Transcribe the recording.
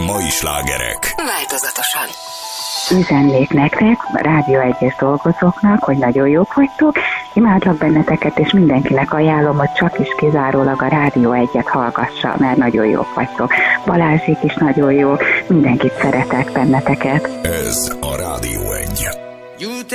mai slágerek. Változatosan. Üzennék nektek, Rádió 1-es dolgozóknak, hogy nagyon jók vagytok, imádlak benneteket, és mindenkinek ajánlom, hogy csak is kizárólag a Rádió 1-et hallgassa, mert nagyon jók vagytok. Balázsék is nagyon jó, mindenkit szeretek benneteket. Ez a Rádió